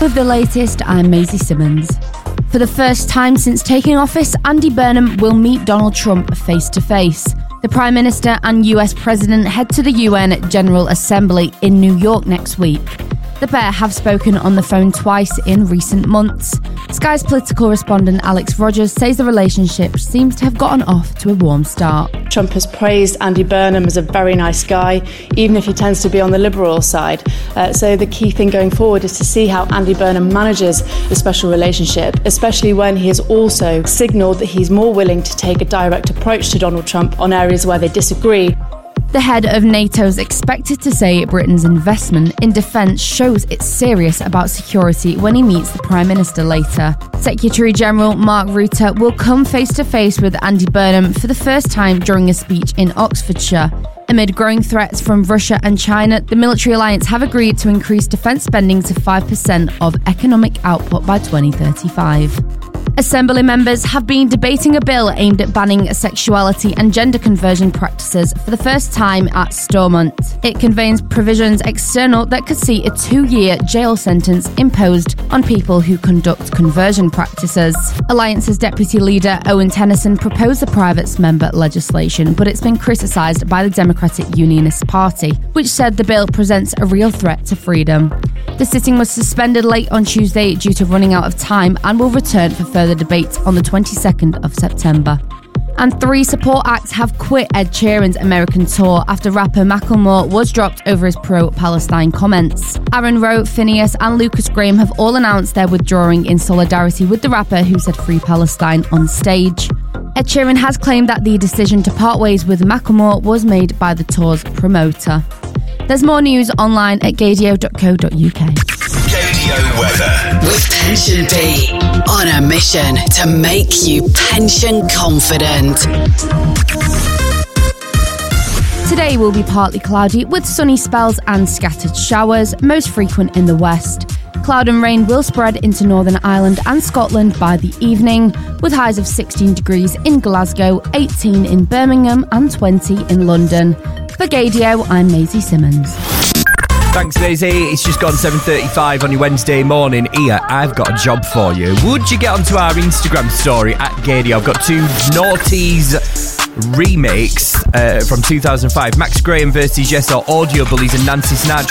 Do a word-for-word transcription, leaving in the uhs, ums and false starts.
With the latest, I'm Maisie Simmons. For the first time since taking office, Andy Burnham will meet Donald Trump face-to-face. The Prime Minister and U S President head to the U N General Assembly in New York next week. The pair have spoken on the phone twice in recent months. Sky's political correspondent Alex Rogers says the relationship seems to have gotten off to a warm start. Trump has praised Andy Burnham as a very nice guy, even if he tends to be on the liberal side. Uh, so the key thing going forward is to see how Andy Burnham manages the special relationship, especially when he has also signalled that he's more willing to take a direct approach to Donald Trump on areas where they disagree. The head of NATO is expected to say Britain's investment in defence shows it's serious about security when he meets the Prime Minister later. Secretary-General Mark Rutte will come face-to-face with Andy Burnham for the first time during a speech in Oxfordshire. Amid growing threats from Russia and China, the military alliance have agreed to increase defence spending to five percent of economic output by twenty thirty-five. Assembly members have been debating a bill aimed at banning sexuality and gender conversion practices for the first time at Stormont. It contains provisions external that could see a two-year jail sentence imposed on people who conduct conversion practices. Alliance's deputy leader Owen Tennyson proposed the private member legislation, but it's been criticised by the Democratic Unionist Party, which said the bill presents a real threat to freedom. The sitting was suspended late on Tuesday due to running out of time and will return for further debate on the twenty-second of September. And three support acts have quit Ed Sheeran's American tour after rapper Macklemore was dropped over his pro-Palestine comments. Aaron Rowe, Phineas and Lucas Graham have all announced they're withdrawing in solidarity with the rapper who said Free Palestine on stage. Ed Sheeran has claimed that the decision to part ways with Macklemore was made by the tour's promoter. There's more news online at gadio dot co dot uk. Gadio weather. With Pension B, on a mission to make you pension confident. Today will be partly cloudy with sunny spells and scattered showers, most frequent in the west. Cloud and rain will spread into Northern Ireland and Scotland by the evening, with highs of sixteen degrees in Glasgow, eighteen in Birmingham and twenty in London. For Gadio, I'm Maisie Simmons. Thanks, Maisie. It's just gone seven thirty-five on your Wednesday morning. Here, I've got a job for you. Would you get onto our Instagram story at Gadio? I've got two Naughties remakes uh, from two thousand five. Max Graham versus Yes or Audio Bullies and Nancy Sinatra